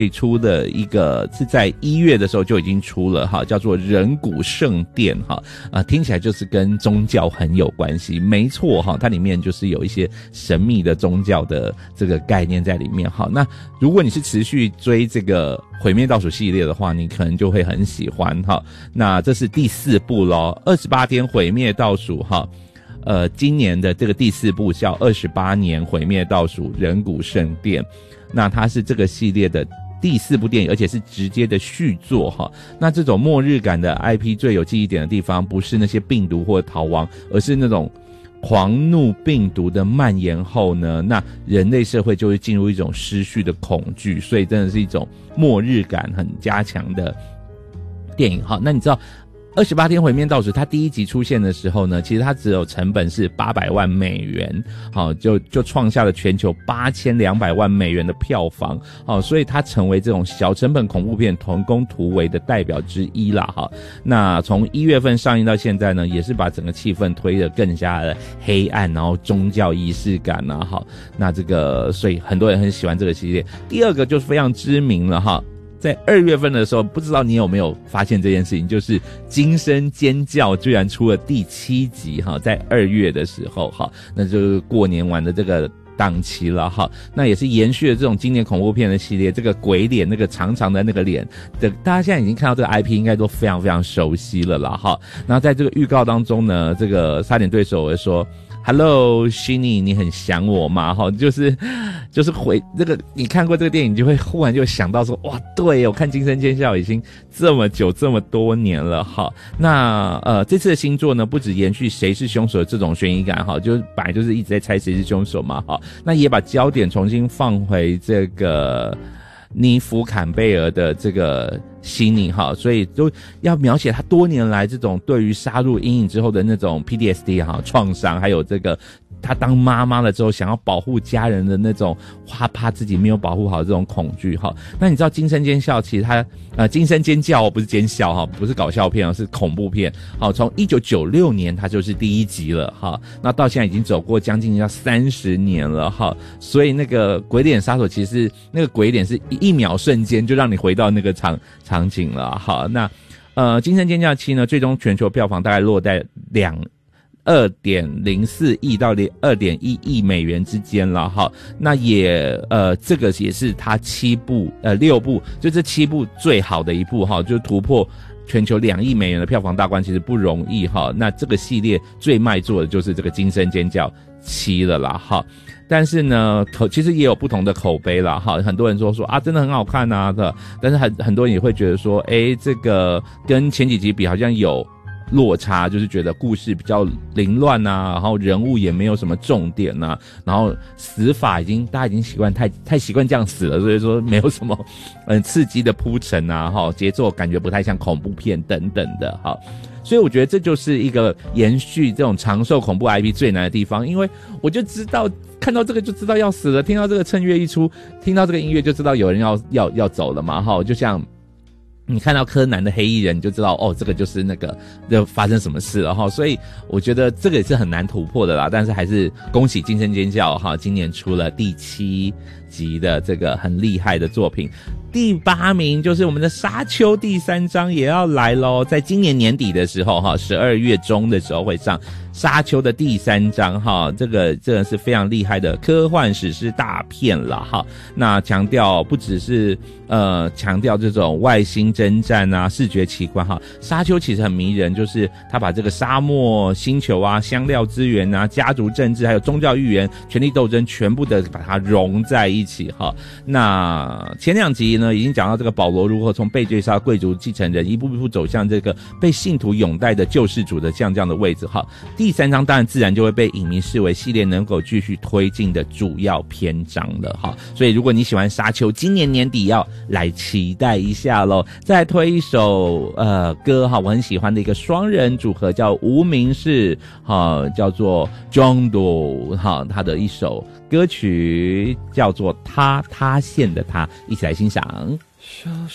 出的一个是在1月的时候就已经出了哈，叫做人骨圣殿哈听起来就是跟宗教很有关系，没错哈，它里面就是有一些神秘的宗教的这个概念在里面哈。那如果你是持续追这个毁灭倒数系列的话，你可能就会很喜欢哈。那这是第4部咯，28天毁灭倒数哈。今年的这个第4部叫28年毁灭倒数人骨圣殿，那它是这个系列的第4部电影，而且是直接的续作哈。那这种末日感的 IP 最有记忆点的地方，不是那些病毒或逃亡，而是那种狂怒病毒的蔓延后呢，那人类社会就会进入一种失序的恐惧，所以真的是一种末日感很加强的电影哈。那你知道28天毁灭倒数它第1集出现的时候呢，其实它只有成本是800万美元，好，就创下了全球8200万美元的票房，好，所以它成为这种小成本恐怖片同工突围的代表之一啦，哈。那从1月份上映到现在呢，也是把整个气氛推得更加的黑暗，然后宗教仪式感啊，好，那这个所以很多人很喜欢这个系列。第二个就是非常知名了哈。在2月份的时候，不知道你有没有发现这件事情，就是《惊声尖叫》居然出了第7集哈，在2月的时候哈，那就是过年完的这个档期了哈。那也是延续了这种经典恐怖片的系列，这个鬼脸那个长长的那个脸的，大家现在已经看到这个 IP 应该都非常非常熟悉了啦哈。然后在这个预告当中呢，这个差点对手会说Hello， Shinny， 你很想我吗？哈，就是回这个，你看过这个电影，就会忽然就想到说，哇，对，我看《惊声尖叫》已经这么久这么多年了哈。那这次的新作呢，不只延续谁是凶手的这种悬疑感哈，就是本来就是一直在猜谁是凶手嘛哈，那也把焦点重新放回这个尼福坎贝尔的这个心理哈，所以都要描写他多年来这种对于杀戮阴影之后的那种 PTSD 哈创伤，还有这个他当妈妈了之后想要保护家人的那种怕自己没有保护好这种恐惧哈。那你知道惊声尖叫其实它惊声尖叫不是奸笑哈，不是搞笑片是恐怖片。好，从1996年它就是第1集了哈，那到现在已经走过将近要30年了哈，所以那个鬼脸杀手其实那个鬼脸是一秒瞬间就让你回到那个场景了哈。那惊声尖叫7呢，最终全球票房大概落在2.04亿到2.1亿美元之间了哈。那也这个也是他6部就这7部最好的一部哈，就突破全球2亿美元的票房大关，其实不容易哈。那这个系列最卖座的就是这个惊声尖叫7了啦哈。但是呢其实也有不同的口碑啦哈，很多人说啊真的很好看啊的，但是很多人也会觉得说这个跟前几集比好像有落差，就是觉得故事比较凌乱啊，然后人物也没有什么重点啊，然后死法大家已经习惯太习惯这样死了，所以说没有什么刺激的铺陈啊哈，节奏感觉不太像恐怖片等等的哈。所以我觉得这就是一个延续这种长寿恐怖 IP 最难的地方，因为我就知道看到这个就知道要死了，听到这个趁月一出，听到这个音乐就知道有人要走了嘛哈，就像你看到柯南的黑衣人，你就知道这个就是那个就发生什么事了哈。所以我觉得这个也是很难突破的啦，但是还是恭喜惊声尖叫哈，今年出了第7集的这个很厉害的作品。第8名就是我们的沙丘第3章也要来咯，在今年年底的时候哈，12月中的时候会上沙丘的第3章哈，这个真的是非常厉害的科幻史诗大片了哈。那强调不只是强调这种外星征战啊，视觉奇观哈。沙丘其实很迷人，就是他把这个沙漠星球啊、香料资源啊、家族政治还有宗教预言、权力斗争全部的把它融在一起哈。那前2集呢已经讲到这个保罗如何从被追杀贵族继承人一步步走向这个被信徒拥戴的救世主的这样的位置哈。第3章当然自然就会被影迷视为系列能够继续推进的主要篇章了哈。所以如果你喜欢沙丘，今年年底要来期待一下咯。再来推一首歌哈，我很喜欢的一个双人组合叫无名氏哈，叫做 John Doe 哈，他的一首歌曲叫做他塌陷的他，一起来欣赏。